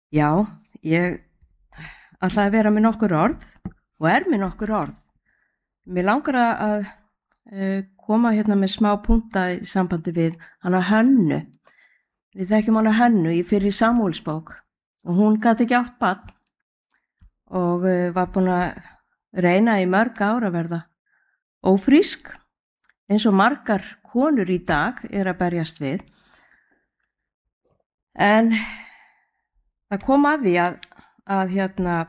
Já, ég ætlaði að vera með nokkur orð og með nokkur orð. Mér langar koma hérna með smá punta í sambandi við hana Hönnu. Við þekkjum hana Hönnu í fyrri Samúelsbók og hún gat ekki átt barn og var búin að reyna í mörg ár að verða ófrísk eins og margar konur í dag að berjast við. En það kom að því að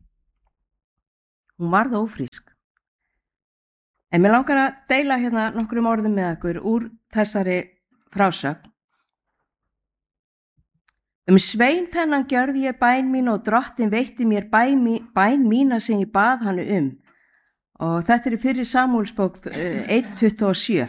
hún varð ófrísk. En mér langar að deila hérna nokkrum orðum með ykkur úr þessari frásögn. Svein þennan gjörði ég bæn mín og drottin veitti mér bæn mína sem ég bað hann Og þetta í fyrri Samúelsbók 1:27.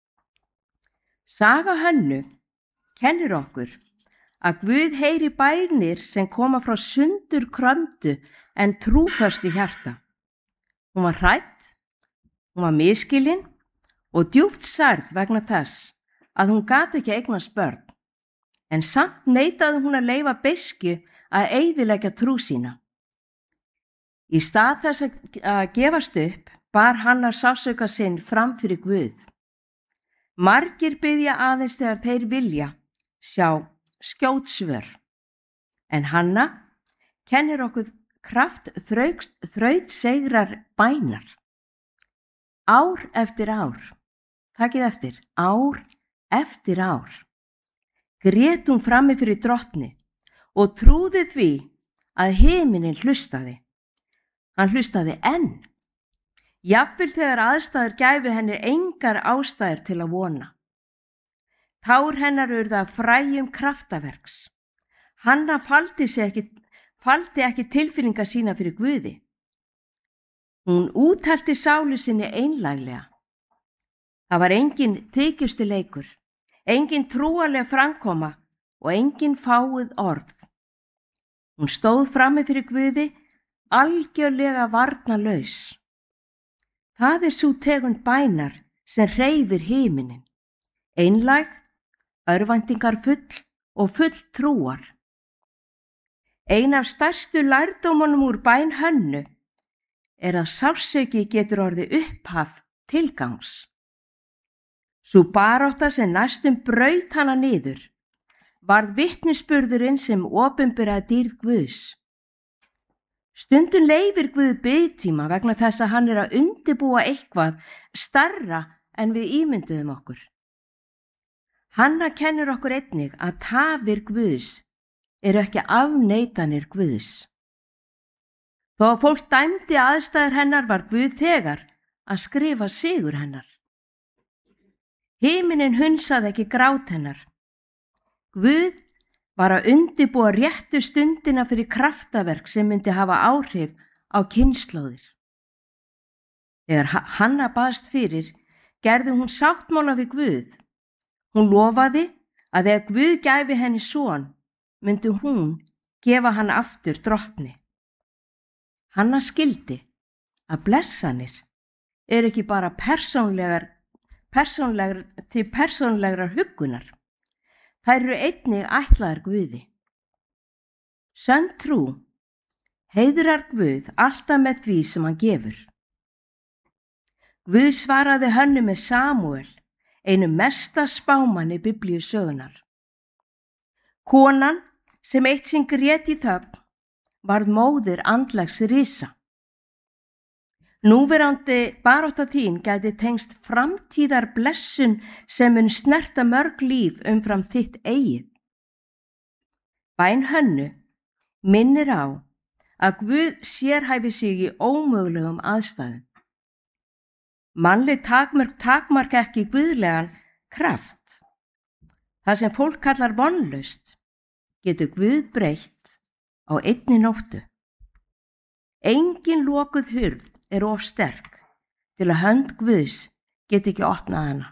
Saga Hönnu kennir okkur að Guð heyri bænir sem koma frá sundur krömdu en trúföstu hjarta. Hún var hrædd, hún var misskilin og djúpt særð vegna þess að hún gat ekki eignast börn, en samt neitaði hún að leyfa beiskju að eyðileggja trú sína. Í stað þess að gefast upp bar Hanna sársauka sinn fram fyrir Guð. Margir biðja aðeins þegar þeir vilja sjá skjót svör, en Hanna kennir okkur kraft þrautseigrar bænar. Ár eftir ár, takið eftir, ár eftir ár, grét hún frammi fyrir drottni og trúði því að himinin hlustaði. Hann hlustaði enn, jafnvel þegar aðstæður gæfu henni engar ástæður til að vona. Tár hennar urðu að fræjum kraftaverks. Hanna faldi ekki tilfinningar sína fyrir Guði. Hún úthelti sálu sinni einlæglega. Það var engin þykjustu leikur, engin trúarleg framkoma og engin fáuð orð. Hún stóð frammi fyrir Guði algjörlega varnarlaus. Það sú tegund bænar sem hreyfir himinin, einlæg, örvæntingarfull og full trúar. Ein af stærstu lærdómunum úr bæn Hönnu að sársauki getur orðið upphaf tilgangs. Sú barátta sem næstum braut hana niður varð vitnisburðurinn sem opinberaði dýrð Guðs. Stundum leyfir Guð biðtíma vegna þess að hann að undirbúa eitthvað stærra en við ímynduðum okkur. Hanna kennir okkur einnig að tafir Guðs ekki afneitanir Guðs. Þó að fólk dæmdi aðstæður hennar var Guð þegar að skrifa sigur hennar. Himinin hunsaði ekki grát hennar. Guð var að undirbúa réttu stundina fyrir kraftaverk sem myndi hafa áhrif á kynslóðir. Þegar Hanna baðst fyrir, gerði hún sáttmála við Guð. Hún lofaði að ef Guð gæfi henni son, myndi hún gefa hann aftur drottni. Hanna skildi að blessanir ekki bara til persónlegrar huggunar. Þær einnig ætlaðar Guði. Sönn trú heiðrar Guð alltaf með því sem hann gefur. Guð svaraði Hönnu með Samúel, einum mesta spámanni Biblíusögunar. Konan sem eitt sinn grét í þögn varð móðir andlegs risa. Núverandi barátta þín gæti tengst framtíðar blessun sem mun snerta mörg líf umfram þitt eigið. Bæn Hönnu minnir á að Guð sérhæfi sig í ómögulegum aðstæðum. Mannleg takmark ekki guðlegan kraft. Það sem fólk kallar vonlaust getur Guð breytt á einni nóttu. Engin lokuð hurð of sterk til að hönd Guðs geti ekki opnað hana.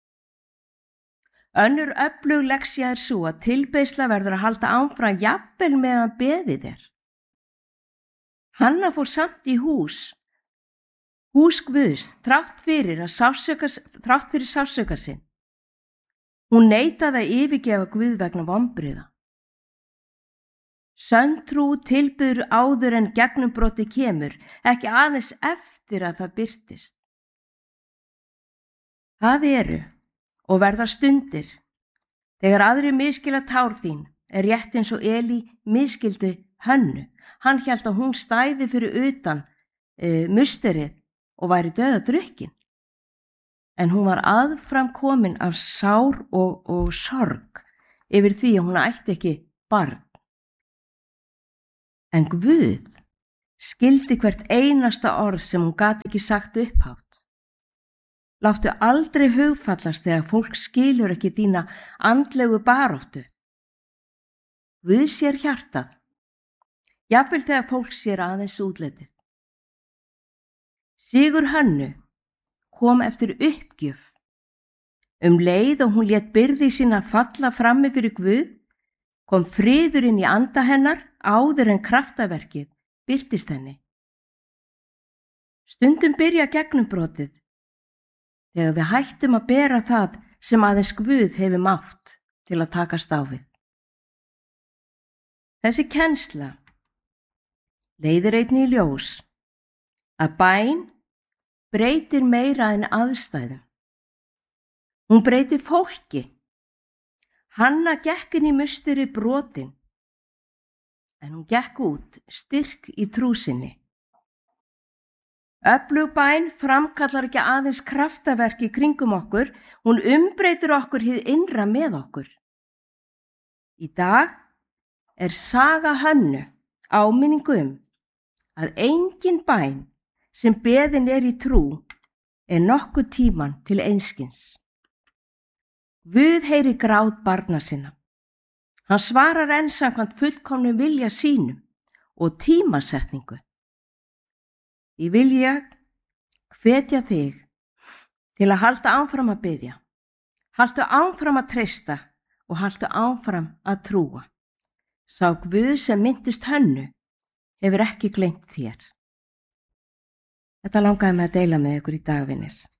Önnur öflug lexía sú að tilbeiðsla verður að halda áfram jafnvel meðan beðið er. Hanna fór samt í hús Guðs þrátt fyrir sársauka sinn. Hún neitaði að yfirgefa Guð vegna vonbrigða. Sönn trú tilbyður áður en gegnumbroti kemur, ekki aðeins eftir að það birtist. Það eru og verða stundir, þegar aðrir misskilja tár þín, rétt eins og Elí misskildi Hönnu. Hann hélt að hún stæði fyrir utan musterið og væri dauðadrukkin. En hún var aðfram komin af sár og sorg yfir því að hún ætti ekki barn. En Guð skildi hvert einasta orð sem hún gat ekki sagt upphátt. Láttu aldrei hugfallast þegar fólk skilur ekki þína andlegu baróttu. Guð sér hjartað, jafnvel þegar fólk sér aðeins útlitið. Sigur Hönnu kom eftir uppgjöf. Leið og hún lét byrði sína falla frammi fyrir Guð, kom friður inn í anda hennar áður en kraftaverkið birtist henni. Stundum byrja gegnumbrotið þegar við hættum að bera það sem aðeins Guð hefur mátt til að takast á við. Þessi kennsla leiðir einnig í ljós að bæn breytir meira en aðstæðum. Hún breytir fólki. Hanna gekk inn í musteri brotin, en hún gekk út styrk í trú sinni. Öflug bæn framkallar ekki aðeins kraftaverk í kringum okkur, hún umbreytir okkur hið innra með okkur. Í dag er saga Hönnu áminning að engin bæn sem beðin er í trú er nokkuð tíman til einskis. Guð heyri grát barna sinna. Hann svarar enn samkvæmt fullkomnum vilja sínum og tímasetningu. Því vil ég hvetja þig til að halda áfram að biðja, haltu áfram að treysta og haltu áfram að trúa. Sá Guð sem minntist Hönnu hefur ekki gleymt þér. Þetta langaði mig að deila með ykkur í dag, vinir.